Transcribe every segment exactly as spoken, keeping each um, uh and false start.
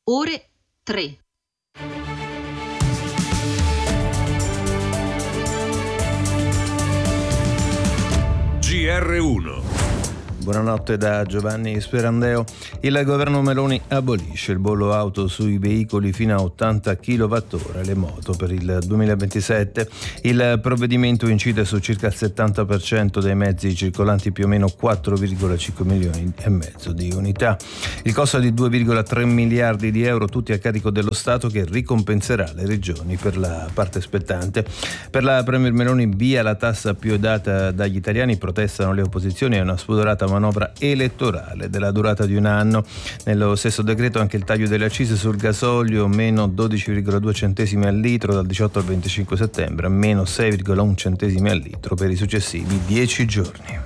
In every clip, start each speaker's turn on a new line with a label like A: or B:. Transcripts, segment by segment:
A: ore tre.
B: G R uno.
C: Buonanotte da Giovanni Sperandeo. Il governo Meloni abolisce il bollo auto sui veicoli fino a ottanta chilowattora, le moto, per il duemilaventisette. Il provvedimento incide su circa il settanta per cento dei mezzi circolanti, più o meno quattro virgola cinque milioni e mezzo di unità. Il costo è di due virgola tre miliardi di euro, tutti a carico dello Stato, che ricompenserà le regioni per la parte spettante. Per la Premier Meloni, via la tassa più data dagli italiani, protestano le opposizioni, è una spudorata manovra elettorale della durata di un anno. Nello stesso decreto anche il taglio delle accise sul gasolio, meno dodici virgola due centesimi al litro dal diciotto al venticinque settembre, meno sei virgola uno centesimi al litro per i successivi dieci giorni.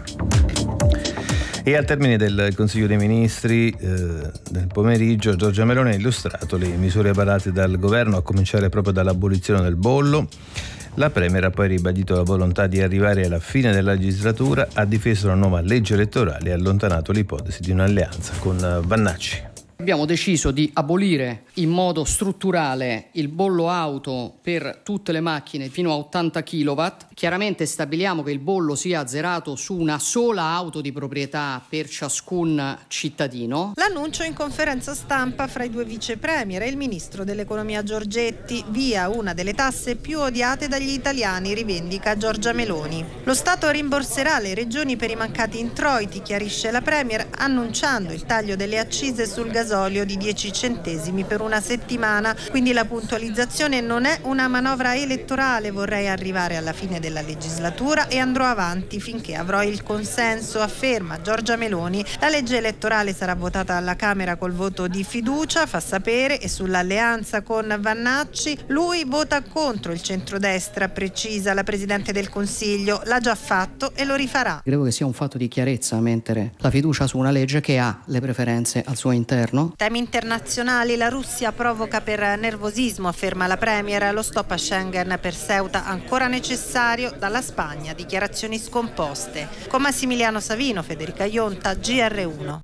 C: E al termine del Consiglio dei Ministri eh, del pomeriggio, Giorgia Meloni ha illustrato le misure varate dal governo, a cominciare proprio dall'abolizione del bollo. La Premier ha poi ribadito la volontà di arrivare alla fine della legislatura, ha difeso la nuova legge elettorale e ha allontanato l'ipotesi di un'alleanza con Vannacci.
D: Abbiamo deciso di abolire in modo strutturale il bollo auto per tutte le macchine fino a ottanta chilowatt. Chiaramente stabiliamo che il bollo sia azzerato su una sola auto di proprietà per ciascun cittadino.
E: L'annuncio in conferenza stampa fra i due vice premier e il ministro dell'economia Giorgetti. Via una delle tasse più odiate dagli italiani, rivendica Giorgia Meloni. Lo Stato rimborserà le regioni per i mancati introiti, chiarisce la premier, annunciando il taglio delle accise sul gasolio di dieci centesimi per una settimana. Quindi la puntualizzazione non è una manovra elettorale, vorrei arrivare alla fine della legislatura e andrò avanti finché avrò il consenso, afferma Giorgia Meloni. La legge elettorale sarà votata alla Camera col voto di fiducia, fa sapere, e sull'alleanza con Vannacci lui vota contro il centrodestra, precisa la Presidente del Consiglio, l'ha già fatto e lo rifarà.
D: Credo che sia un fatto di chiarezza mettere la fiducia su una legge che ha le preferenze al suo interno.
E: Temi internazionali, la Russia provoca per nervosismo, afferma la Premier, lo stop a Schengen per Ceuta ancora necessario, dalla Spagna dichiarazioni scomposte. Con Massimiliano Savino, Federica Ionta, G R uno.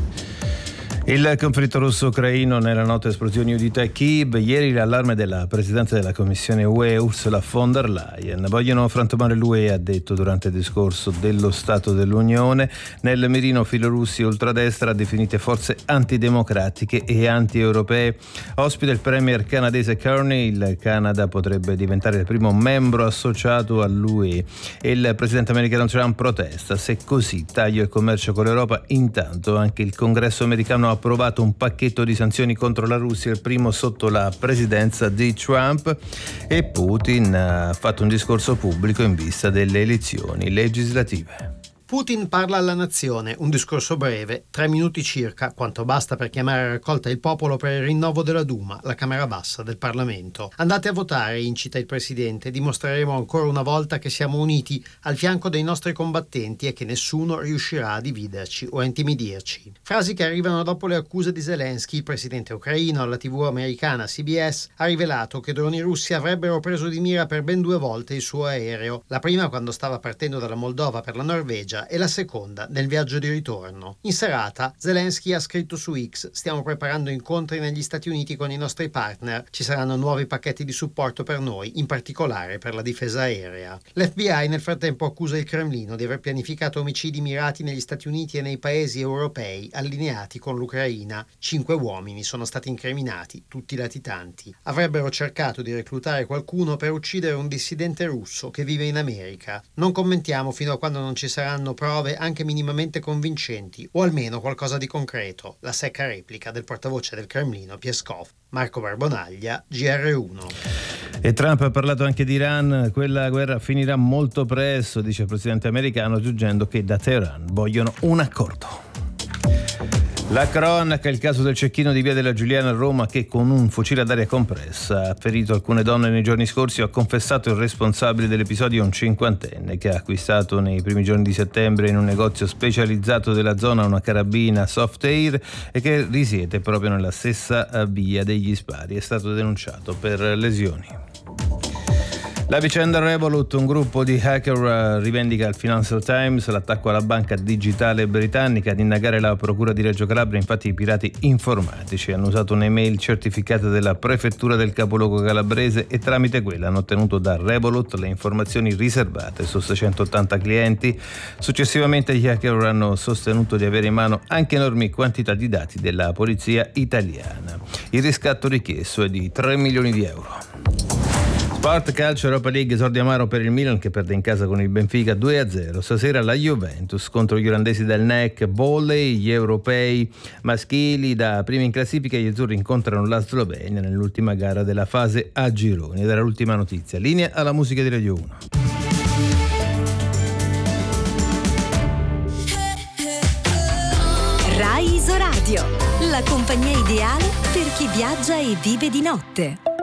C: Il conflitto russo-ucraino, nella notte esplosioni udite a Kiev. Ieri l'allarme della Presidente della Commissione U E, Ursula von der Leyen. Vogliono frantumare l'U E, ha detto durante il discorso dello Stato dell'Unione. Nel mirino filorussi ultradestra, definite forze antidemocratiche e anti-europee. Ospite il premier canadese Carney. Il Canada potrebbe diventare il primo membro associato all'U E. E il presidente americano Trump protesta: se così taglio il commercio con l'Europa. Intanto anche il Congresso americano ha approvato un pacchetto di sanzioni contro la Russia, il primo sotto la presidenza di Trump, e Putin ha fatto un discorso pubblico in vista delle elezioni legislative.
F: Putin parla alla nazione, un discorso breve, tre minuti circa, quanto basta per chiamare a raccolta il popolo per il rinnovo della Duma, la Camera Bassa del Parlamento. Andate a votare, incita il presidente, dimostreremo ancora una volta che siamo uniti al fianco dei nostri combattenti e che nessuno riuscirà a dividerci o a intimidirci. Frasi che arrivano dopo le accuse di Zelensky. Il presidente ucraino, alla tivù americana C B S, ha rivelato che droni russi avrebbero preso di mira per ben due volte il suo aereo, la prima quando stava partendo dalla Moldova per la Norvegia e la seconda nel viaggio di ritorno. In serata Zelensky ha scritto su X: stiamo preparando incontri negli Stati Uniti con i nostri partner, ci saranno nuovi pacchetti di supporto per noi, in particolare per la difesa aerea. L'F B I nel frattempo accusa il Cremlino di aver pianificato omicidi mirati negli Stati Uniti e nei paesi europei allineati con l'Ucraina. Cinque uomini sono stati incriminati, tutti latitanti. Avrebbero cercato di reclutare qualcuno per uccidere un dissidente russo che vive in America. Non commentiamo fino a quando non ci saranno prove anche minimamente convincenti, o almeno qualcosa di concreto. La secca replica del portavoce del Cremlino Peskov. Marco Barbonaglia, G R uno.
C: E Trump ha parlato anche di Iran. Quella guerra finirà molto presto, dice il presidente americano, aggiungendo che da Teheran vogliono un accordo. La cronaca, il caso del cecchino di Via della Giuliana a Roma che con un fucile ad aria compressa ha ferito alcune donne nei giorni scorsi. Ha confessato il responsabile dell'episodio, un cinquantenne che ha acquistato nei primi giorni di settembre in un negozio specializzato della zona una carabina soft air e che risiede proprio nella stessa via degli spari. È stato denunciato per lesioni. La vicenda Revolut, un gruppo di hacker rivendica al Financial Times l'attacco alla banca digitale britannica. Ad indagare la procura di Reggio Calabria, infatti, i pirati informatici hanno usato un'email certificata della prefettura del capoluogo calabrese e tramite quella hanno ottenuto da Revolut le informazioni riservate su seicentottanta clienti. Successivamente gli hacker hanno sostenuto di avere in mano anche enormi quantità di dati della polizia italiana. Il riscatto richiesto è di tre milioni di euro. Sport, calcio, Europa League, esordio amaro per il Milan che perde in casa con il Benfica due a zero. Stasera la Juventus contro gli olandesi del N E C Volley. Gli europei maschili da primi in classifica, gli azzurri incontrano la Slovenia nell'ultima gara della fase a gironi. Ed era l'ultima notizia. Linea alla musica di Radio uno.
A: Rai Isoradio, la compagnia ideale per chi viaggia e vive di notte.